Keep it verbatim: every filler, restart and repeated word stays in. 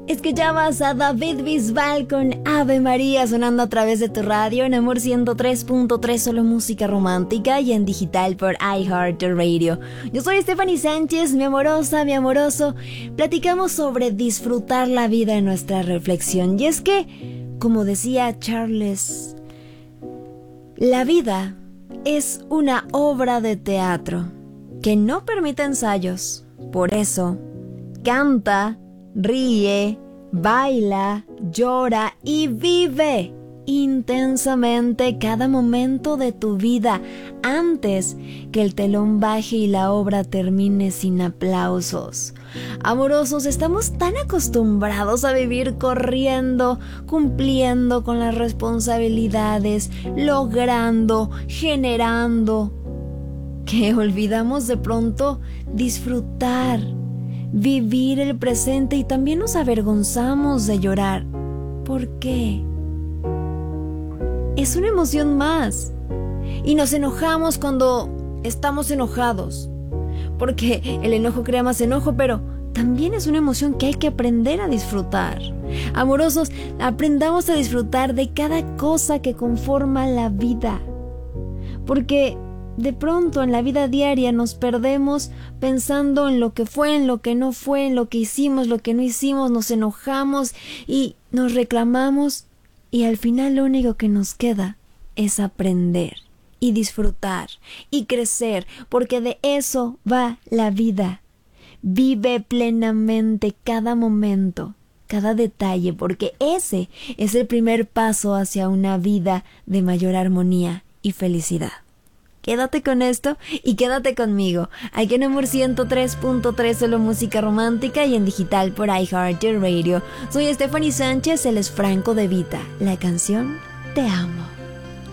Escuchabas a David Bisbal con Ave María sonando a través de tu radio en Amor ciento tres punto tres, solo música romántica, y en digital por iHeartRadio. Yo soy Stephanie Sánchez, mi amorosa, mi amoroso. Platicamos sobre disfrutar la vida en nuestra reflexión. Y es que, como decía Charles, la vida es una obra de teatro que no permite ensayos. Por eso, canta, ríe, baila, llora y vive intensamente cada momento de tu vida antes que el telón baje y la obra termine sin aplausos. Amorosos, estamos tan acostumbrados a vivir corriendo, cumpliendo con las responsabilidades, logrando, generando, que olvidamos de pronto disfrutar, vivir el presente, y también nos avergonzamos de llorar. ¿Por qué? Es una emoción más. Y nos enojamos cuando estamos enojados, porque el enojo crea más enojo, pero también es una emoción que hay que aprender a disfrutar. Amorosos, aprendamos a disfrutar de cada cosa que conforma la vida, porque de pronto en la vida diaria nos perdemos pensando en lo que fue, en lo que no fue, en lo que hicimos, lo que no hicimos, nos enojamos y nos reclamamos, y al final lo único que nos queda es aprender y disfrutar y crecer, porque de eso va la vida. Vive plenamente cada momento, cada detalle, porque ese es el primer paso hacia una vida de mayor armonía y felicidad. Quédate con esto y quédate conmigo, aquí en Amor ciento tres punto tres, solo música romántica, y en digital por iHeartRadio. Soy Stephanie Sánchez, él es Franco De Vita. La canción Te Amo.